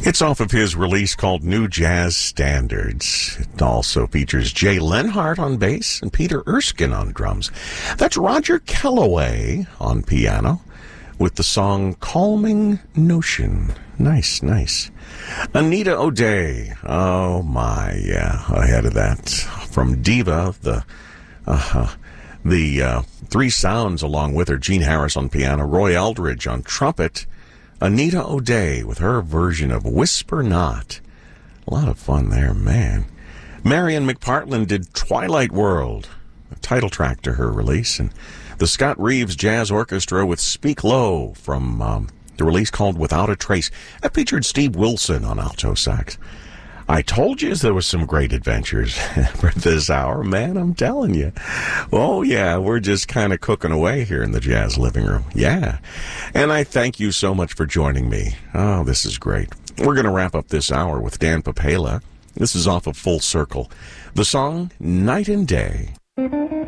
It's off of his release called New Jazz Standards. It also features Jay Lenhart on bass and Peter Erskine on drums. That's Roger Kellaway on piano with the song Calming Notion. Nice, nice. Anita O'Day. Oh my, yeah, ahead of that. From Diva, the three sounds along with her. Gene Harris on piano, Roy Eldridge on trumpet, Anita O'Day with her version of Whisper Not. A lot of fun there, man. Marion McPartland did Twilight World, a title track to her release, and the Scott Reeves Jazz Orchestra with Speak Low from the release called Without a Trace. That featured Steve Wilson on alto sax. I told you there was some great adventures for this hour, man, I'm telling you. Oh, yeah, we're just kind of cooking away here in the Jazz Living Room. Yeah. And I thank you so much for joining me. Oh, this is great. We're going to wrap up this hour with Dan Papela. This is off of Full Circle. The song, Night and Day.